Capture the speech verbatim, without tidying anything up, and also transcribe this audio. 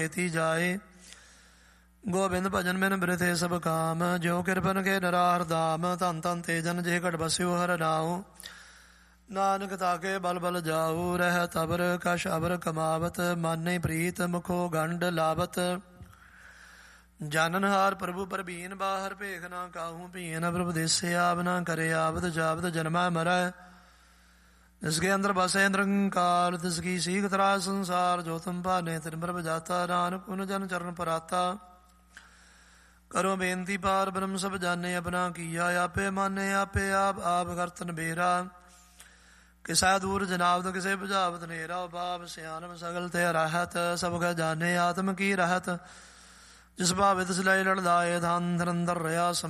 ਤੀ ਜਾਏ। ਗੋਬਿੰਦ ਭਜਨ ਬਿਨ ਬਿਰਥੇ ਸਭ ਕਾਮ, ਜਿਉ ਕਿਰਪਨ ਕੇ ਨਰਾਰ ਦਾਮ। ਧਨ ਧਨ ਤੇ ਜਨ ਜੇ ਘਟ ਬਸਿਓ ਹਰ ਨਾਉ, ਨਾਨਕ ਤਾਕੇ ਬਲ ਬਲ ਜਾਉ। ਰਹਿ ਤਬਰ ਕਛ ਅਬਰ ਕਮਾਵਤ, ਮਾਨੇ ਪ੍ਰੀਤ ਮੁਖੋ ਗੰਢ ਲਾਵਤ। ਜਾਨਨ ਹਾਰ ਪ੍ਰਭੂ ਪਰਬੀਨ, ਬਾਹਰ ਭੇਖ ਨਾ ਕਾਹੂ ਭੀਨ। ਪ੍ਰਭ ਦੇਸੇ ਆਵ ਨਾ ਕਰੇ ਆਵਦ, ਜਾਵਦ ਜਨਮੈ ਮਰੈ। ਜਿਸਕੇ ਅੰਦਰ ਬਸੇ ਨਿਰੰਕਾਰ, ਤਿਸਕੀ ਸੀਖ ਤਰਾ ਸੰਸਾਰ। ਜੋ ਤੁਮ ਭਾਨੇ ਤਿਨ ਪ੍ਰਭ ਜਾਤਾ, ਨਾਨਕ ਪੁਨ ਜਨ ਚਰਨ ਪਰਾਤਾ। ਕਰੋ ਬੇਨਤੀ ਪਾਰ ਬ੍ਰਹਮ ਸਭ ਜਾਣੇ, ਆਪਣਾ ਕੀਆ ਆਪੇ ਮਾਨੇ। ਆਪੇ ਆਪ ਆਪ ਕਰਤਨ ਬੇਰਾ, ਕਿਸੈ ਦੂਰ ਜਨਾਵਤ ਕਿਸੇ ਬੁਝਾਵਤ ਨੇਰਾ। ਬਾਪ ਸਿਆਨਮ ਸਗਲ ਤੇ ਰਹਿਤ, ਸਭ ਕੈ ਜਾਣੇ ਆਤਮ ਕੀ ਰਹਿਤ। ਜਿਸ ਭਾਵੇ ਤਿਸ ਲੈ ਲੜਦਾਏ, ਧਨ ਧਰੰਦਰ ਰਿਹਾ